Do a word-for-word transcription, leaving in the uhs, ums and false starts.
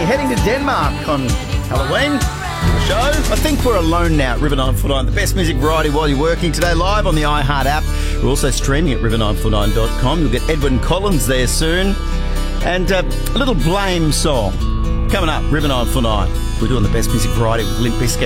heading to Denmark on Halloween. The show. I think we're alone now at River nine four nine. The best music variety while you're working today, live on the iHeart app. We're also streaming at river nine four nine dot com. You'll get Edwyn Collins there soon. And uh, a little Blame song coming up, River nine four nine. We're doing the best music variety with Limp Bizkit.